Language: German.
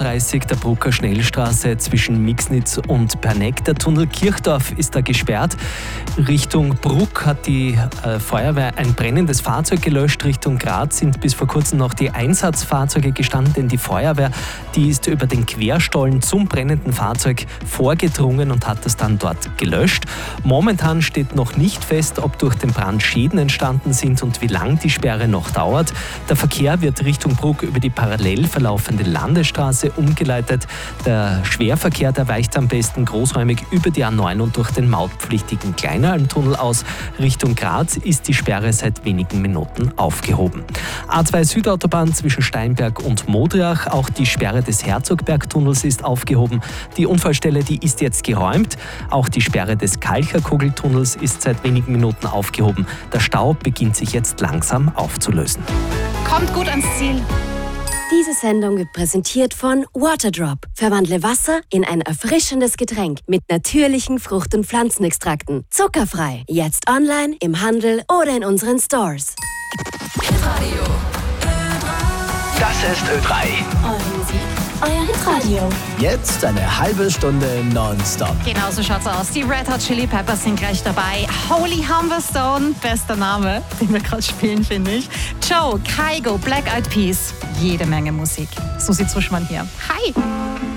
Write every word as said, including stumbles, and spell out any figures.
einunddreißig der Brucker Schnellstraße zwischen Mixnitz und Perneck. Der Tunnel Kirchdorf ist da gesperrt. Richtung Bruck hat die äh, Feuerwehr ein brennendes Fahrzeug gelöscht. Richtung Graz sind bis vor kurzem noch die Einsatzfahrzeuge gestanden, denn die Feuerwehr, die ist über den Querstollen zum brennenden Fahrzeug vorgedrungen und hat das dann dort gelöscht. Momentan steht noch nicht fest, ob durch den Brand Schäden entstanden sind und wie lang die Sperre noch dauert. Der Verkehr wird Richtung Bruck über die parallel verlaufende Landesstraße umgeleitet. Der Schwerverkehr, der weicht am besten großräumig über die A neun und durch den mautpflichtigen Kleinalmtunnel aus. Richtung Graz ist die Sperre seit wenigen Minuten aufgehoben. A zwei Südautobahn zwischen Steinberg und Modriach. Auch die Sperre des Herzogbergtunnels ist aufgehoben. Die Unfallstelle, die ist jetzt geräumt. Auch die Sperre des Kalcherkugeltunnels ist seit wenigen Minuten aufgehoben. Der Stau beginnt sich jetzt langsam aufzulösen. Kommt gut ans Ziel. Diese Sendung wird präsentiert von Waterdrop. Verwandle Wasser in ein erfrischendes Getränk mit natürlichen Frucht- und Pflanzenextrakten. Zuckerfrei. Jetzt online, im Handel oder in unseren Stores. Hitradio. Das ist Ö drei. Eure Musik, euer Hitradio. Jetzt eine halbe Stunde nonstop. Genau so schaut's aus. Die Red Hot Chili Peppers sind gleich dabei. Holy Humberstone, bester Name, den wir gerade spielen, finde ich. Joe, Kygo, Black Eyed Peas. Jede Menge Musik. Susi Zuschmann hier. Hi!